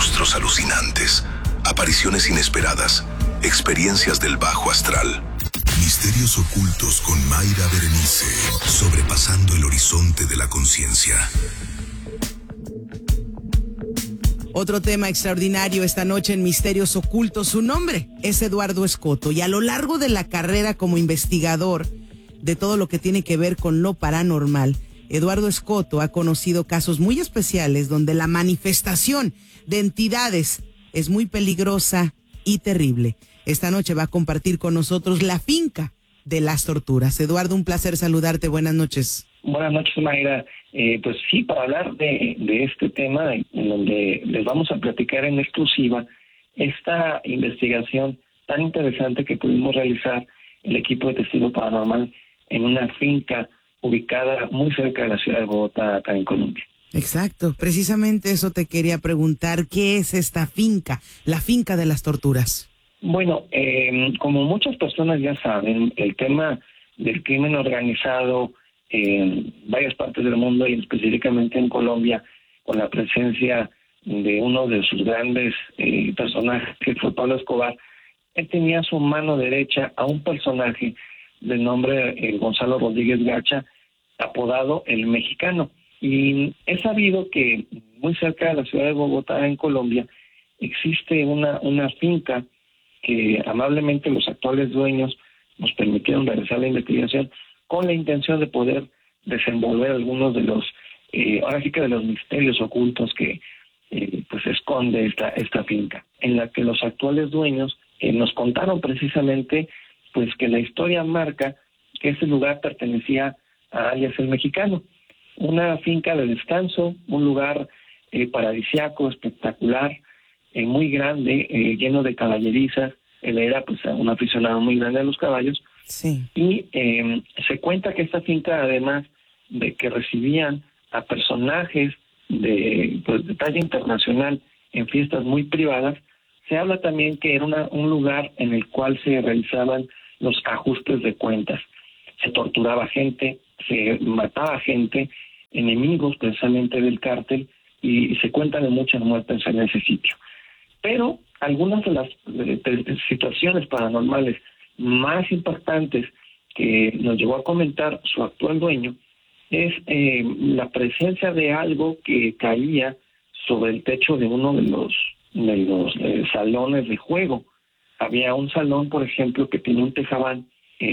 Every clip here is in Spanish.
monstruos alucinantes, apariciones inesperadas, experiencias del bajo astral. Misterios ocultos con Mayra Berenice, sobrepasando el horizonte de la conciencia. Otro tema extraordinario esta noche en Misterios Ocultos. Su nombre es Eduardo Escoto, y a lo largo de la carrera como investigador de todo lo que tiene que ver con lo paranormal, Eduardo Escoto ha conocido casos muy especiales donde la manifestación de entidades es muy peligrosa y terrible. Esta noche va a compartir con nosotros la finca de las torturas. Eduardo, un placer saludarte. Buenas noches. Buenas noches, Mayra. Pues sí, para hablar de este tema, en donde les vamos a platicar en exclusiva esta investigación tan interesante que pudimos realizar el equipo de Testigo Paranormal en una finca ubicada muy cerca de la ciudad de Bogotá, acá en Colombia. Exacto, precisamente eso te quería preguntar. ¿Qué es esta finca, la finca de las torturas? Bueno, como muchas personas ya saben, el tema del crimen organizado en varias partes del mundo y específicamente en Colombia, con la presencia de uno de sus grandes personajes, que fue Pablo Escobar. Él tenía a su mano derecha a un personaje de nombre Gonzalo Rodríguez Gacha, apodado El Mexicano. Y es sabido que muy cerca de la ciudad de Bogotá, en Colombia, existe una finca que amablemente los actuales dueños nos permitieron realizar la investigación con la intención de poder desenvolver algunos de los, ahora sí que de los misterios ocultos que pues esconde esta finca, en la que los actuales dueños nos contaron precisamente pues que la historia marca que ese lugar pertenecía a alias El Mexicano, una finca de descanso, un lugar paradisiaco, espectacular, muy grande, lleno de caballerizas. Él era pues un aficionado muy grande a los caballos. Sí. Y se cuenta que esta finca, además de que recibían a personajes de talla internacional en fiestas muy privadas, se habla también que era un lugar en el cual se realizaban los ajustes de cuentas. Se torturaba gente, se mataba gente, enemigos precisamente del cártel, y se cuentan de muchas muertes en ese sitio. Pero algunas de las situaciones paranormales más impactantes que nos llegó a comentar su actual dueño es la presencia de algo que caía sobre el techo de uno de los salones de juego. Había un salón, por ejemplo, que tiene un tejabán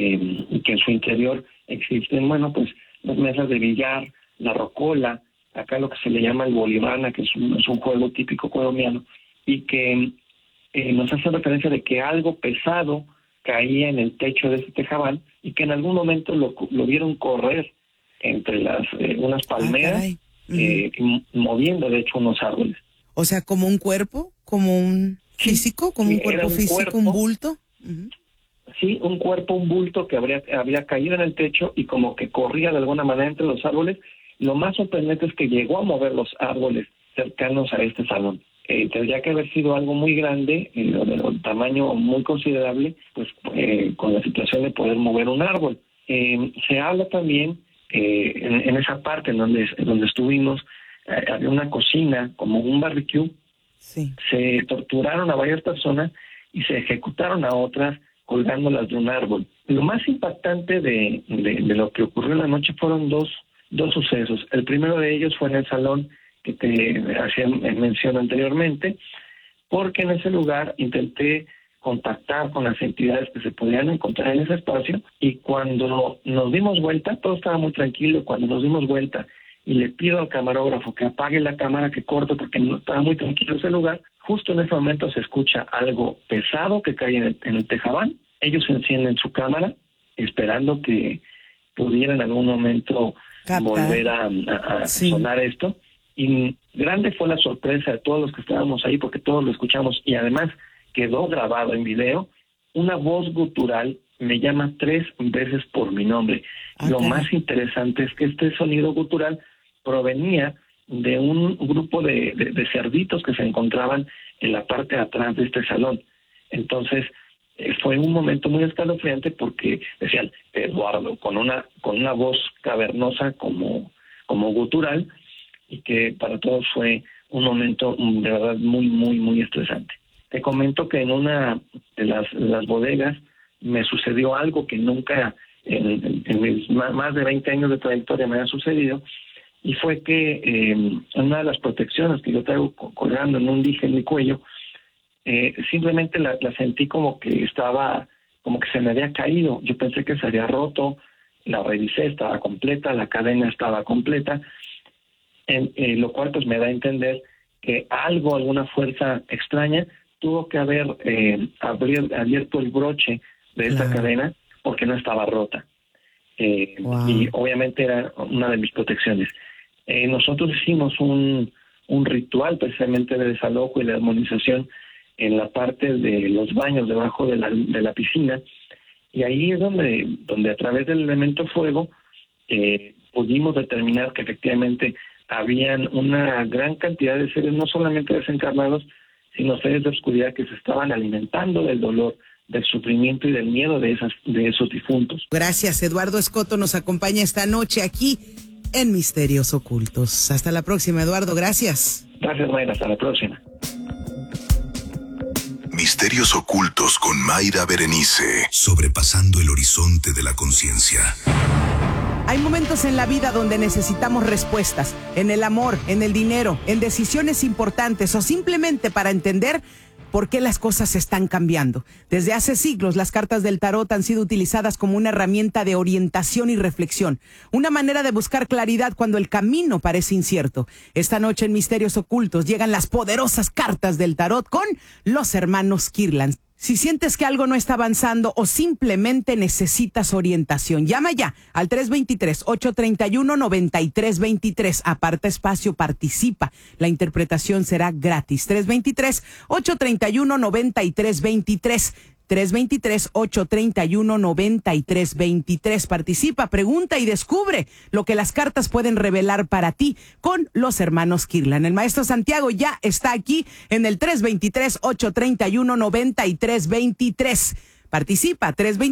y que en su interior existen, pues las mesas de billar, la rocola, acá lo que se le llama el bolivana, que es un juego típico colombiano, y que nos hace referencia de que algo pesado caía en el techo de ese tejabán y que en algún momento lo vieron correr entre unas palmeras, moviendo de hecho unos árboles. O sea, como un cuerpo, como un físico, como un cuerpo físico, un bulto. Uh-huh. Sí, un cuerpo, un bulto que había caído en el techo y como que corría de alguna manera entre los árboles. Lo más sorprendente es que llegó a mover los árboles cercanos a este salón. Tendría que haber sido algo muy grande, de tamaño muy considerable, pues con la situación de poder mover un árbol. Se habla también en esa parte en donde estuvimos, había una cocina como un barbecue. Sí. Se torturaron a varias personas y se ejecutaron a otras colgándolas de un árbol. Lo más impactante de lo que ocurrió en la noche fueron dos sucesos. El primero de ellos fue en el salón que te hacía mención anteriormente, porque en ese lugar intenté contactar con las entidades que se podían encontrar en ese espacio, y cuando nos dimos vuelta, todo estaba muy tranquilo. Cuando nos dimos vuelta y le pido al camarógrafo que apague la cámara, que corte, porque no estaba muy tranquilo ese lugar, justo en ese momento se escucha algo pesado que cae en el tejabán. Ellos encienden su cámara esperando que pudiera en algún momento volver a sonar esto. Y grande fue la sorpresa de todos los que estábamos ahí, porque todos lo escuchamos, y además quedó grabado en video. Una voz gutural me llama 3 veces por mi nombre. Lo más interesante es que este sonido gutural provenía de un grupo de cerditos que se encontraban en la parte de atrás de este salón. Entonces fue un momento muy escalofriante, porque decían Eduardo con una voz cavernosa como gutural, y que para todos fue un momento de verdad muy estresante. Te comento que en una de las bodegas me sucedió algo que nunca en mis más de 20 años de trayectoria me ha sucedido, y fue que una de las protecciones que yo traigo colgando en un dije en mi cuello, simplemente la sentí como que se me había caído. Yo pensé que se había roto, la revisé, estaba completa, la cadena estaba completa, lo cual pues me da a entender que alguna fuerza extraña tuvo que haber abierto el broche de esa cadena porque no estaba rota. Y obviamente era una de mis protecciones. Nosotros hicimos un ritual precisamente de desalojo y de armonización en la parte de los baños debajo de la piscina, y ahí es donde a través del elemento fuego pudimos determinar que efectivamente habían una gran cantidad de seres, no solamente desencarnados, sino seres de oscuridad que se estaban alimentando del dolor, del sufrimiento y del miedo de esos difuntos. Gracias, Eduardo Escoto nos acompaña esta noche aquí en Misterios Ocultos. Hasta la próxima, Eduardo, gracias. Gracias, Mayra, hasta la próxima. Misterios Ocultos con Mayra Berenice, sobrepasando el horizonte de la conciencia. Hay momentos en la vida donde necesitamos respuestas, en el amor, en el dinero, en decisiones importantes o simplemente para entender por qué las cosas están cambiando. Desde hace siglos, las cartas del tarot han sido utilizadas como una herramienta de orientación y reflexión, una manera de buscar claridad cuando el camino parece incierto. Esta noche en Misterios Ocultos llegan las poderosas cartas del tarot con los hermanos Kirlan. Si sientes que algo no está avanzando o simplemente necesitas orientación, llama ya al 323-831-9323. Aparta espacio, participa. La interpretación será gratis. 323-831-9323. 323-831-9323. Participa, pregunta y descubre lo que las cartas pueden revelar para ti con los hermanos Kirlan. El maestro Santiago ya está aquí en el 323-831-9323. Participa,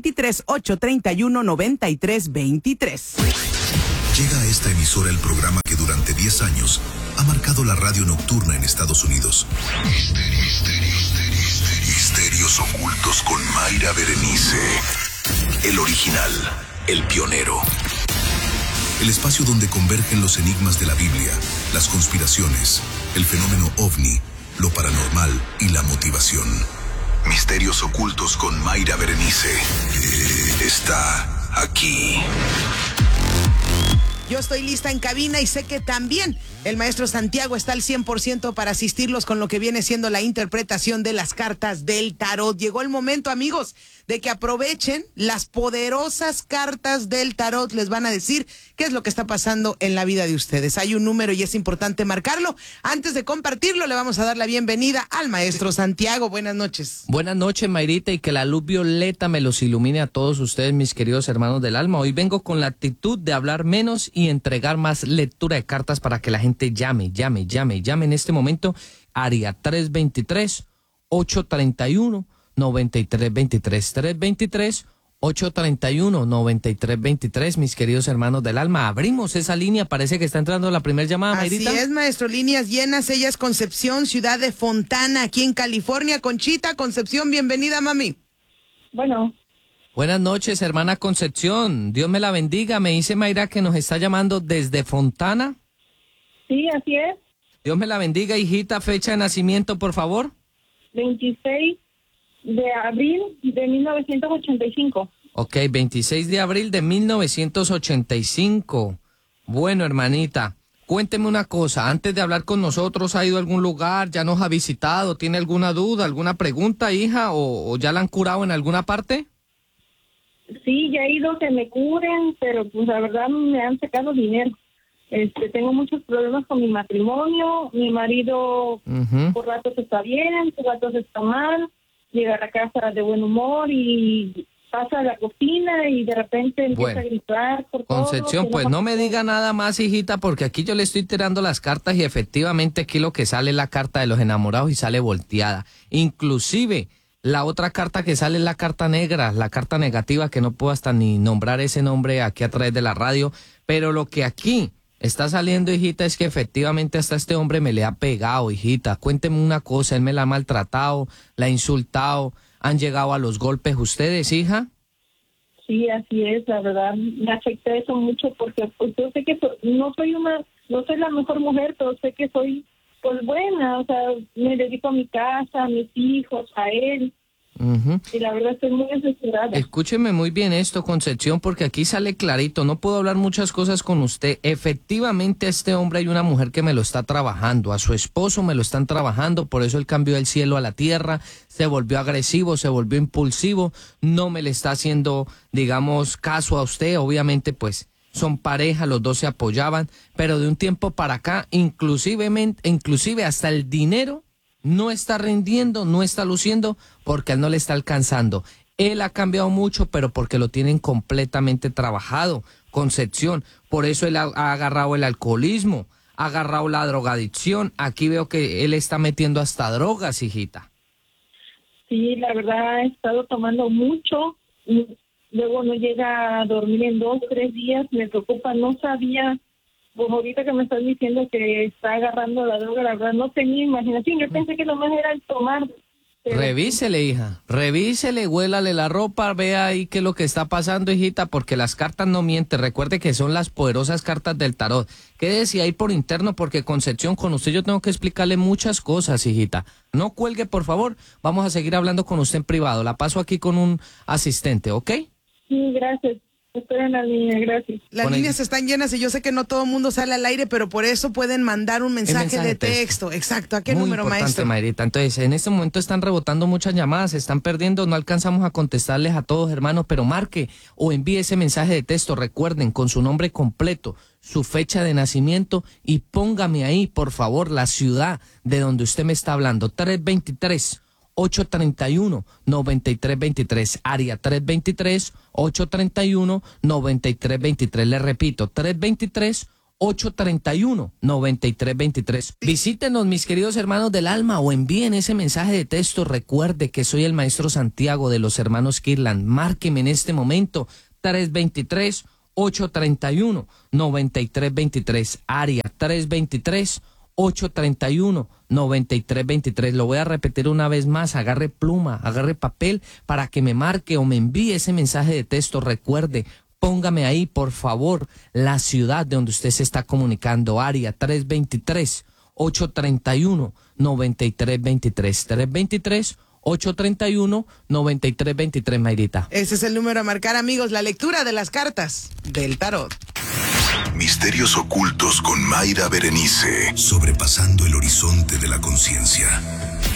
323-831-9323. Llega a esta emisora el programa que durante 10 años ha marcado la radio nocturna en Estados Unidos. Misterios Ocultos con Mayra Berenice. El original, el pionero. El espacio donde convergen los enigmas de la Biblia, las conspiraciones, el fenómeno ovni, lo paranormal y la motivación. Misterios Ocultos con Mayra Berenice. Está aquí. Yo estoy lista en cabina y sé que también el maestro Santiago está al 100% para asistirlos con lo que viene siendo la interpretación de las cartas del tarot. Llegó el momento, amigos, de que aprovechen las poderosas cartas del tarot. Les van a decir qué es lo que está pasando en la vida de ustedes. Hay un número y es importante marcarlo. Antes de compartirlo, le vamos a dar la bienvenida al maestro Santiago. Buenas noches. Buenas noches, Mayrita, y que la luz violeta me los ilumine a todos ustedes, mis queridos hermanos del alma. Hoy vengo con la actitud de hablar menos y entregar más lectura de cartas para que la gente llame en este momento. Área 323-831-9323. 323-831-9323, mis queridos hermanos del alma. Abrimos esa línea, parece que está entrando la primera llamada, Mayrita. Así es, maestro, líneas llenas. Ella es Concepción, ciudad de Fontana, aquí en California. Conchita, Concepción, bienvenida, mami. Bueno. Buenas noches, hermana Concepción. Dios me la bendiga. Me dice Mayra que nos está llamando desde Fontana. Sí, así es. Dios me la bendiga, hijita. Fecha de nacimiento, por favor. 26 de abril de 1985. Ok, 26 de abril de 1985. Bueno, hermanita, cuénteme una cosa. Antes de hablar con nosotros, ¿ha ido a algún lugar? ¿Ya nos ha visitado? ¿Tiene alguna duda, alguna pregunta, hija? ¿O ya la han curado en alguna parte? Sí, ya he ido que me curen, pero pues la verdad me han sacado dinero. Tengo muchos problemas con mi matrimonio. Mi marido por ratos está bien, por ratos está mal. Llega a la casa de buen humor y pasa a la cocina y de repente empieza a gritar por todo. Concepción, pues no me diga nada más, hijita, porque aquí yo le estoy tirando las cartas y efectivamente aquí lo que sale es la carta de los enamorados y sale volteada. Inclusive la otra carta que sale es la carta negra, la carta negativa, que no puedo hasta ni nombrar ese nombre aquí a través de la radio, pero lo que aquí Está saliendo, hijita, es que efectivamente hasta este hombre me le ha pegado, hijita. Cuénteme una cosa, él me la ha maltratado, la ha insultado, han llegado a los golpes ustedes, hija. Sí, así es, la verdad, me afecta eso mucho porque pues, yo sé que no soy la mejor mujer, pero sé que soy pues buena, o sea, me dedico a mi casa, a mis hijos, a él. Y la verdad estoy muy desesperada. Escúcheme muy bien esto, Concepción, porque aquí sale clarito. No puedo hablar muchas cosas con usted. Efectivamente, a este hombre hay una mujer que me lo está trabajando. A su esposo me lo están trabajando. Por eso él cambió del cielo a la tierra. Se volvió agresivo, se volvió impulsivo. No me le está haciendo, digamos, caso a usted. Obviamente, pues, son pareja, los dos se apoyaban. Pero de un tiempo para acá, inclusive hasta el dinero no está rindiendo, no está luciendo, porque a él no le está alcanzando. Él ha cambiado mucho, pero porque lo tienen completamente trabajado, Concepción. Por eso él ha agarrado el alcoholismo, ha agarrado la drogadicción. Aquí veo que él está metiendo hasta drogas, hijita. Sí, la verdad he estado tomando mucho, y luego no llega a dormir en 2, 3 días, me preocupa, no sabía. Pues ahorita que me estás diciendo que está agarrando la droga, la verdad no tenía imaginación. Yo pensé que lo más era el tomar. Pero... Revísele, hija. Revísele, huélale la ropa, vea ahí qué es lo que está pasando, hijita, porque las cartas no mienten. Recuerde que son las poderosas cartas del tarot. Quédese ahí por interno porque, Concepción, con usted yo tengo que explicarle muchas cosas, hijita. No cuelgue, por favor. Vamos a seguir hablando con usted en privado. La paso aquí con un asistente, ¿ok? Sí, gracias. Esperen la línea, gracias. Las líneas están llenas y yo sé que no todo el mundo sale al aire, pero por eso pueden mandar un mensaje de texto. Exacto. ¿A qué número, maestro? Mayrita. Entonces, en este momento están rebotando muchas llamadas, se están perdiendo, no alcanzamos a contestarles a todos, hermanos, pero marque o envíe ese mensaje de texto. Recuerden, con su nombre completo, su fecha de nacimiento y póngame ahí, por favor, la ciudad de donde usted me está hablando. 323-831-9323, área 323-831-9323. Le repito, 323-831-9323. Visítenos, mis queridos hermanos del alma, o envíen ese mensaje de texto. Recuerde que soy el maestro Santiago de los hermanos Kirlan. Márqueme en este momento, 323-831-9323, área 323-831-9323. Lo voy a repetir una vez más. Agarre pluma, agarre papel para que me marque o me envíe ese mensaje de texto. Recuerde, póngame ahí, por favor, la ciudad de donde usted se está comunicando. Área 323-831-9323. 323-831-9323, Mayrita. Ese es el número a marcar, amigos. La lectura de las cartas del tarot. Misterios ocultos con Mayra Berenice. Sobrepasando el horizonte de la conciencia.